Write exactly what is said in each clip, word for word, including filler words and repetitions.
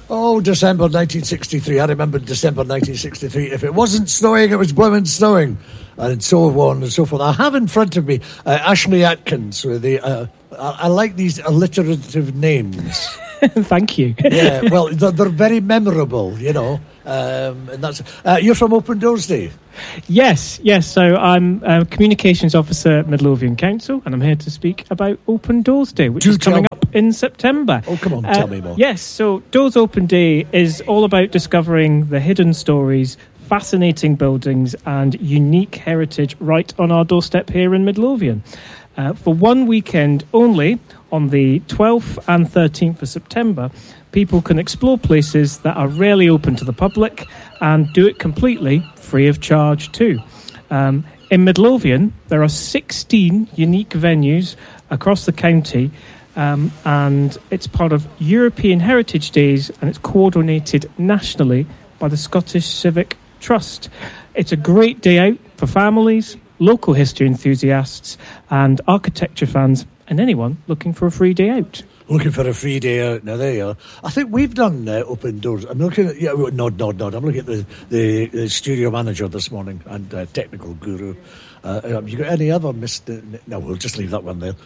Oh, December nineteen sixty-three. I remember December nineteen sixty-three. If it wasn't snowing, it was blooming snowing. And so on and so forth. I have in front of me uh, Ashley Atkins. With the, uh, I, I like these alliterative names. Thank you. Yeah, well, they're, they're very memorable, you know. Um, and that's uh, you're from Open Doors Day? Yes, yes. So I'm a communications officer at Midlothian Council, and I'm here to speak about Open Doors Day, which Do is coming tell- up in September. Oh, come on, uh, tell me more. Yes, so Doors Open Day is all about discovering the hidden stories, fascinating buildings and unique heritage right on our doorstep here in Midlothian. Uh, for one weekend only, on the twelfth and thirteenth of September, people can explore places that are rarely open to the public and do it completely free of charge too. Um, in Midlothian, there are sixteen unique venues across the county, um, and it's part of European Heritage Days, and it's coordinated nationally by the Scottish Civic Trust. It's a great day out for families, local history enthusiasts and architecture fans, and anyone looking for a free day out. Looking for a free day out. Now, there you are. I think we've done uh, Open Doors. I'm looking at... Yeah, nod, nod, nod. I'm looking at the, the, the studio manager this morning and uh, technical guru. Uh, have you got any other... Missed, no, we'll just leave that one there.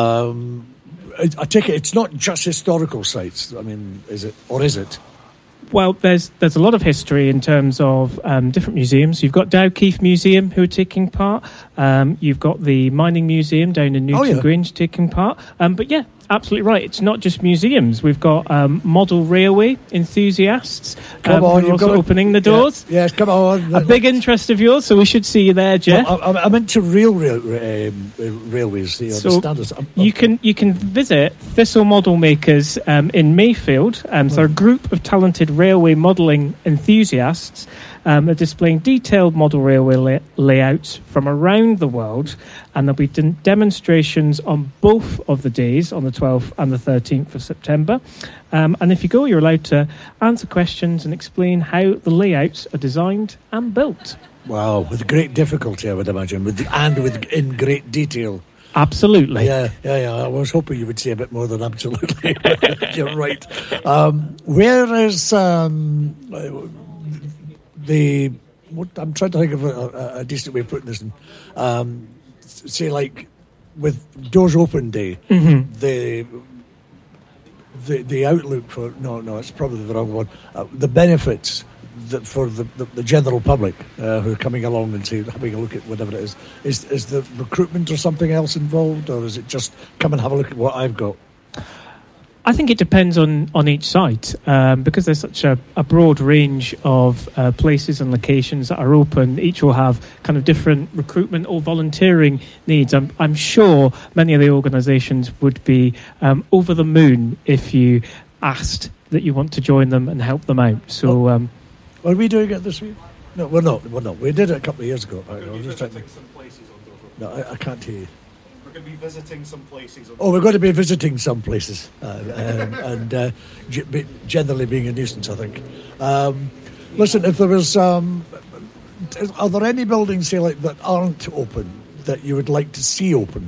Um, I, I take it it's not just historical sites. I mean, is it? Or is it? Well, there's there's a lot of history in terms of um, different museums. You've got Dowkeith Museum who are taking part. Um, you've got the Mining Museum down in Newton oh, yeah. Grange taking part. Um, but yeah, absolutely right. It's not just museums. We've got um, model railway enthusiasts Come um, on, who are you've also got opening the doors. Yeah, yes, come on. A big interest of yours, so we should see you there, Jeff. Well, I, I'm into rail, rail um, railways. You So understand this? I'm, I'm, you can you can visit Thistle Model Makers um, in Mayfield. Um, so a group of talented railway modelling enthusiasts um, are displaying detailed model railway lay- layouts from around the world, and there'll be de- demonstrations on both of the days, on the twelfth and the thirteenth of September. Um, and if you go, you're allowed to answer questions and explain how the layouts are designed and built. Wow, with great difficulty, I would imagine, with the, and with in great detail. Absolutely. Yeah, yeah, yeah. I was hoping you would say a bit more than absolutely. You're right. Um, where is um, the... What, I'm trying to think of a, a decent way of putting this in. Um, say, like, with Doors Open Day, Mm-hmm. the... The the outlook for no no it's probably the wrong one. Uh, the benefits that for the, the, the general public uh, who are coming along and say, having a look at whatever it is, is is the recruitment or something else involved, or is it just come and have a look at what I've got? I think it depends on, on each site, um, because there's such a, a broad range of uh, places and locations that are open. Each will have kind of different recruitment or volunteering needs. I'm, I'm sure many of the organisations would be um, over the moon if you asked that you want to join them and help them out. So, um, are we doing it this week? No, we're not. We're not. We did it a couple of years ago. I was just trying to... No, I, I can't hear you. We're going to be visiting some places. Oh, we're going to be visiting some places, uh, um, and uh, g- be generally being a nuisance, I think. Um, listen, if there was, um, are there any buildings, say, like that aren't open that you would like to see open?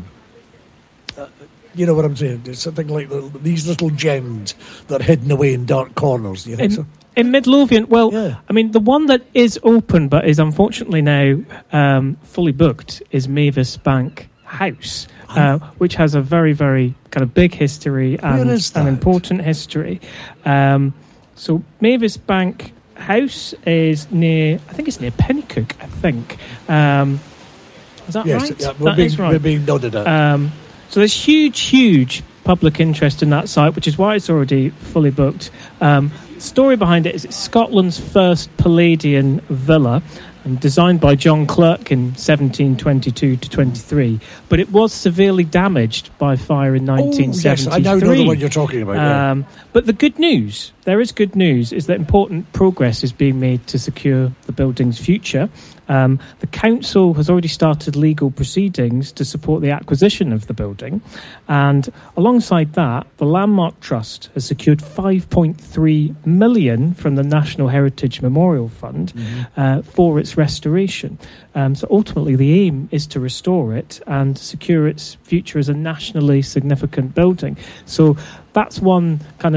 Uh, you know what I'm saying? It's something like the, these little gems that are hidden away in dark corners. Do you think in, so? in Midlothian, well, Yeah. I mean, the one that is open but is unfortunately now um, fully booked is Mavis Bank House, uh, which has a very, very kind of big history and an important history. Um, so Mavis Bank House is near, I think it's near Pennycook, I think. Um, is that yes, right? Yeah, we're, That being, is right. we're being nodded at. Um, so there's huge, huge public interest in that site, which is why it's already fully booked. Um, the story behind it is it's Scotland's first Palladian villa, and designed by John Clerk in seventeen twenty-two to twenty-three, but it was severely damaged by fire in nineteen seventy-three. Oh, yes, I now know the one you're talking about. Yeah. Um, but the good news, there is good news, is that important progress is being made to secure the building's future. Um, the council has already started legal proceedings to support the acquisition of the building, and alongside that, the Landmark Trust has secured five point three million dollars from the National Heritage Memorial Fund mm-hmm. uh, for its restoration. Um, so ultimately, the aim is to restore it and secure its future as a nationally significant building. So that's one kind of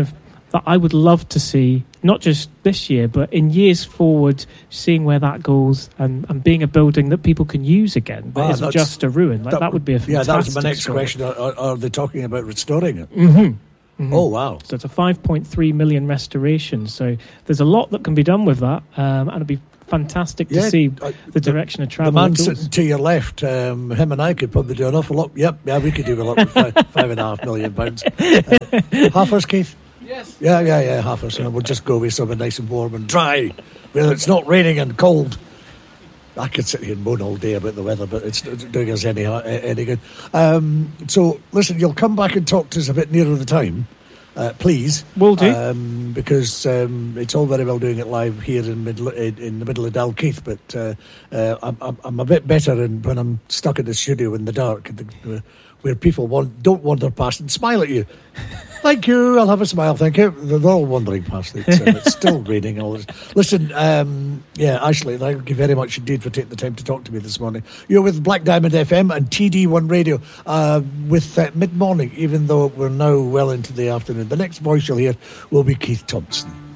that I would love to see, not just this year, but in years forward, seeing where that goes and, and being a building that people can use again, that Ah, isn't that's- just a ruin. Like, that, that would be a fantastic Yeah, that was my next story. question. Are, are, are they talking about restoring it? Mm-hmm. Mm-hmm. Oh, wow. So it's a five point three million restoration. So there's a lot that can be done with that, um, and it'd be fantastic to Yeah, see uh, the direction of travel. The man it goes. sitting to your left, um, him and I could probably do an awful lot. Yep, yeah, we could do a lot with five, five and a half million pounds. Uh, half us, Keith? Yes. Yeah, yeah, yeah, half us. And we'll just go with something nice and warm and dry, where it's not raining and cold. I could sit here and moan all day about the weather, but it's not doing us any any good. Um, so, listen, you'll come back and talk to us a bit nearer the time, uh, please. Will do. Um, because um, it's all very well doing it live here in, middle, in, in the middle of Dalkeith, but uh, uh, I'm, I'm, I'm a bit better in, when I'm stuck in the studio in the dark, the, where people want, don't wander past and smile at you. Thank you, I'll have a smile, thank you. They're all wandering past it. So it's still raining. All this. Listen, um, yeah, Ashley, thank you very much indeed for taking the time to talk to me this morning. You're with Black Diamond F M and T D one Radio uh, with uh, mid-morning, even though we're now well into the afternoon. The next voice you'll hear will be Keith Thompson.